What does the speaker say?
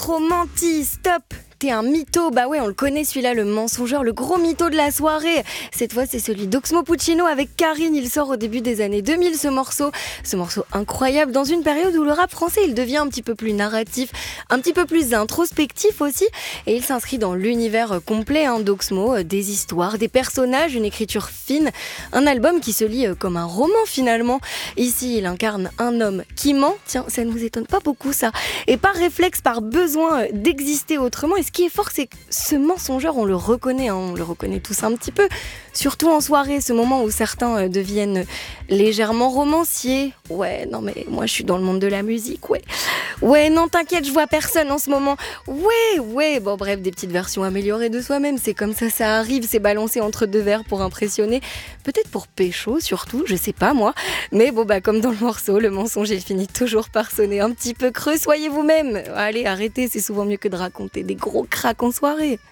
Trop menti, stop! T'es un mytho, bah ouais, on le connaît celui-là, le mensongeur, le gros mytho de la soirée. Cette fois, c'est celui d'Oxmo Puccino avec Karine. Il sort au début des années 2000, ce morceau incroyable, dans une période où le rap français, il devient un petit peu plus narratif, un petit peu plus introspectif aussi. Et il s'inscrit dans l'univers complet d'Oxmo, des histoires, des personnages, une écriture fine. Un album qui se lit comme un roman finalement. Ici, il incarne un homme qui ment. Tiens, ça ne vous étonne pas beaucoup ça. Et par réflexe, par besoin d'exister autrement. Et ce qui est fort, c'est que ce mensongeur, on le reconnaît tous un petit peu. Surtout en soirée, ce moment où certains deviennent légèrement romanciers. Ouais, non mais moi je suis dans le monde de la musique, ouais. Ouais, non t'inquiète, je vois personne en ce moment. Ouais, bon bref, des petites versions améliorées de soi-même, c'est comme ça arrive, c'est balancé entre deux verres pour impressionner. Peut-être pour pécho surtout, je sais pas moi. Mais bon comme dans le morceau, le mensonge il finit toujours par sonner un petit peu creux, soyez vous-même. Allez, arrêtez, c'est souvent mieux que de raconter des gros cracks en soirée.